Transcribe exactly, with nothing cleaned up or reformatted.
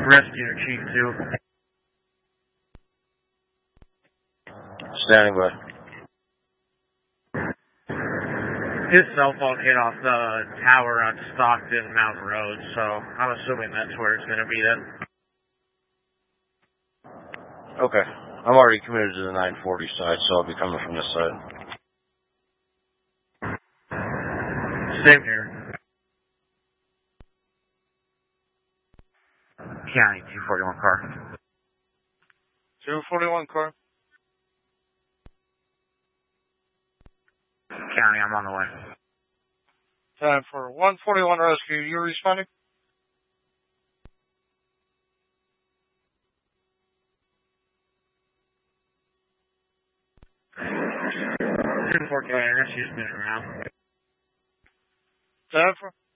Rescue Chief two. Standing by. His cell phone hit off the tower on Stockton Mountain Road, so I'm assuming that's where it's going to be then. Okay. I'm already committed to the nine forty side, so I'll be coming from this side. Same here. County two forty-one car. two forty-one car. County, I'm on the way. Time for one forty-one rescue. You responding? two four County, rescue's been around. Time for